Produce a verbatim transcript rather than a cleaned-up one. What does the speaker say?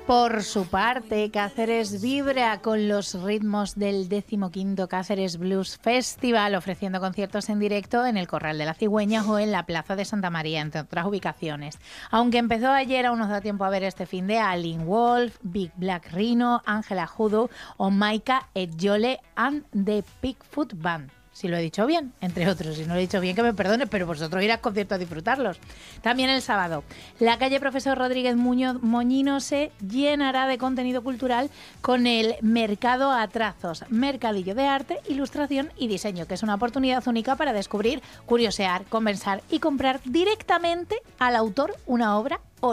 Por su parte, Cáceres vibra con los ritmos del decimoquinto Cáceres Blues Festival, ofreciendo conciertos en directo en el Corral de la Cigüeña o en la Plaza de Santa María, entre otras ubicaciones. Aunque empezó ayer, aún nos da tiempo a ver este fin de Alin Wolf, Big Black Rhino, Ángela Hoodoo o Maika Edjole and the Bigfoot Band. Si lo he dicho bien, entre otros. Si no lo he dicho bien, que me perdone, pero vosotros irás al concierto a disfrutarlos. También el sábado, la calle Profesor Rodríguez Muñoz Moñino se llenará de contenido cultural con el Mercado a Trazos, mercadillo de arte, ilustración y diseño, que es una oportunidad única para descubrir, curiosear, conversar y comprar directamente al autor una obra